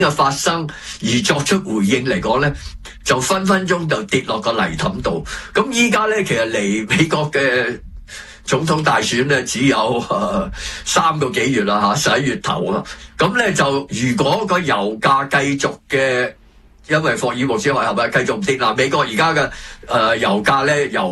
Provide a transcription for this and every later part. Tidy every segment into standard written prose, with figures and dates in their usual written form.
嘅發生而作出回應嚟講咧，就分分鐘就跌落個泥凼度。咁依家咧，其實離美國嘅總統大選咧只有3個幾月啦嚇，11月頭啊。咁咧就如果個油價繼續嘅，因為霍爾木茲海峽繼續跌啦，美國而家嘅油價咧由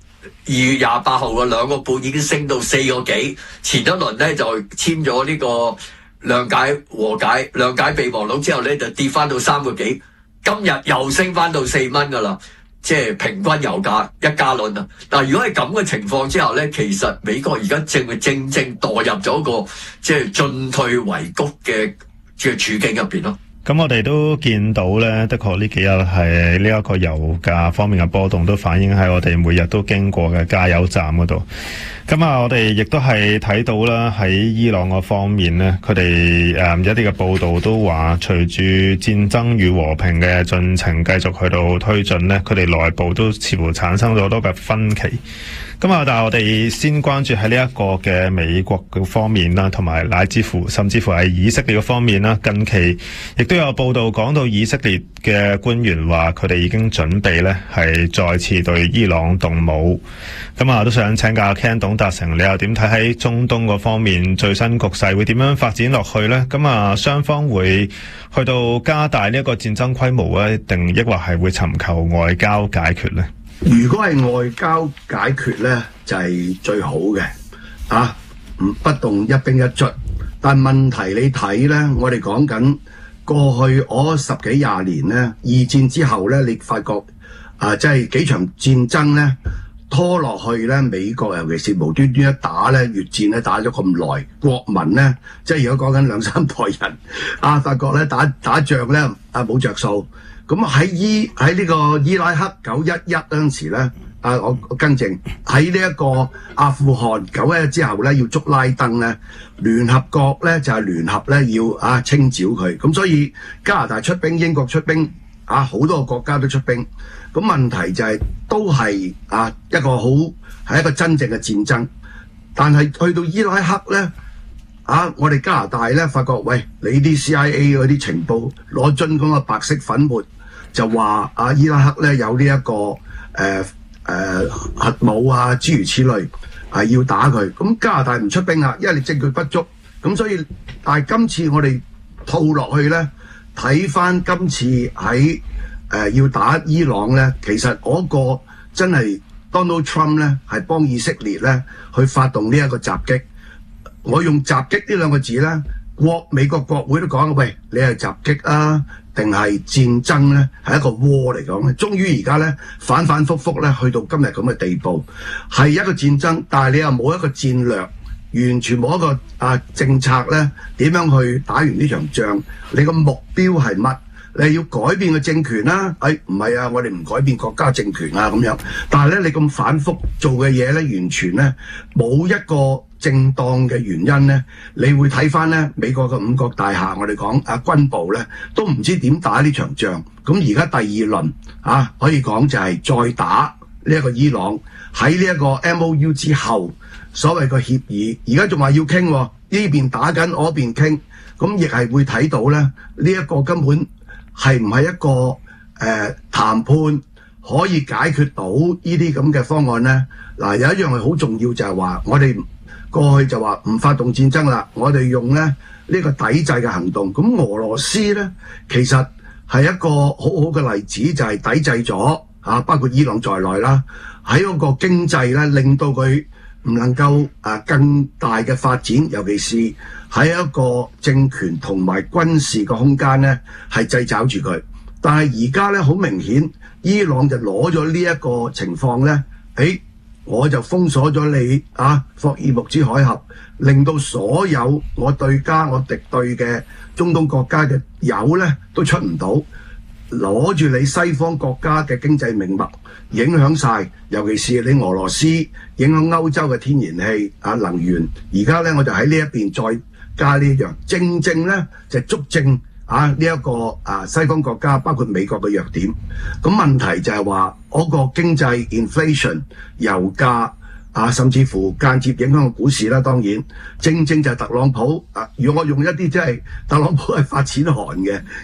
2月28號嘅2個半已經升到4個幾，前一輪咧就簽咗呢個諒解備忘錄之後咧就跌翻到3個幾，今日又升翻到4蚊噶啦，即係平均油價1加侖啊！但係如果係咁嘅情況之下咧，其實美國而家正墮入咗個即係進退維谷嘅處境入邊咯。 咁我哋都見到咧，的確呢幾日係呢一個油價方面嘅波動都反映喺我哋每日都經過嘅加油站嗰度。咁啊，我哋亦都係睇到啦，喺伊朗嗰方面咧，佢哋一啲嘅報道都話，隨住戰爭與和平嘅進程繼續去到推進咧，佢哋內部都似乎產生咗好多嘅分歧。咁啊，但係我哋先關注喺呢一個嘅美國嘅方面啦，同埋甚至乎係以色列嘅方面啦。近期亦都有報道講到以色列嘅官員話，佢哋已經準備咧係再次對伊朗動武。咁啊，都想請教 Ken 董達成，你又點睇喺中東嗰方面最新局勢會點樣發展落去呢？咁啊，雙方會去到加大呢一個戰爭規模咧，定抑或係會尋求外交解決呢？ 如果係外交解決呢，就係最好嘅，不動一兵一卒。但問題你睇呢，我哋講緊過去10幾20年呢，二戰之後呢，你發覺即係幾場戰爭呢拖落去呢，美國尤其是無端端一打呢，越戰呢打咗咁耐，國民呢，即係如果講緊2、3代人，發覺呢打仗呢冇着數。咁喺呢個伊拉克911嗰陣時咧，我更正，喺呢一個阿富汗911之後咧，要捉拉登咧，聯合國咧就係聯合咧要清剿佢。咁所以加拿大出兵，英國出兵，好多個國家都出兵。咁問題就係都係一個真正嘅戰爭。但係去到伊拉克咧，我哋加拿大咧發覺，喂，你啲 CIA 嗰啲情報攞樽咁嘅白色粉末。就話伊拉克咧有呢一個核武諸如此類，要打佢。咁加拿大唔出兵啊，因為你證據不足。咁所以，但係今次我哋套落去咧，睇翻今次喺要打伊朗咧，其實嗰個真係 Donald Trump 咧係幫以色列咧去發動呢一個襲擊。我用襲擊呢兩個字咧，美國國會都講，喂，你係襲擊啊，定係戰爭咧？係一個 war 嚟講咧，終於而家咧反反覆覆咧去到今日咁嘅地步，係一個戰爭，但係你又冇一個戰略，完全冇一個政策咧，點樣去打完呢場仗？你個目標係乜？你係要改變個政權啦？唔係啊，我哋唔改變國家政權啊咁樣。但係咧，你咁反覆做嘅嘢咧，完全咧冇一個正當嘅原因咧，你會睇翻咧美國嘅五角大廈，我哋講軍部咧都唔知點打呢場仗。咁而家第二輪可以講就係再打呢一個伊朗。喺呢一個 MOU 之後，所謂個協議，而家仲話要傾，呢邊打緊，嗰邊傾，咁亦係會睇到咧呢一個根本係唔係一個談判可以解決到呢啲咁嘅方案咧？嗱，有一樣係好重要，就係話我哋過去就話唔發動戰爭啦，我哋用咧呢個抵制嘅行動。咁俄羅斯咧其實係一個好好嘅例子，就係抵制咗包括伊朗在內啦，喺嗰個經濟咧令到佢唔能夠更大嘅發展，尤其是喺一個政權同埋軍事嘅空間咧係掣肘住佢。但係而家咧好明顯，伊朗就攞咗呢一個情況咧，我就封鎖咗你霍爾木茲海峽，令到所有我對家我敵對嘅中東國家嘅油咧都出唔到，攞住你西方國家嘅經濟命脈，影響晒，尤其是你俄羅斯，影響歐洲嘅天然氣能源。而家咧我就喺呢一邊再加呢樣，正正咧就足證呢一個西方國家包括美國嘅弱點。咁問題就係話嗰個經濟 inflation 油價甚至乎間接影響個股市啦。當然正正就係特朗普如果我用一啲即係特朗普係發錢寒嘅，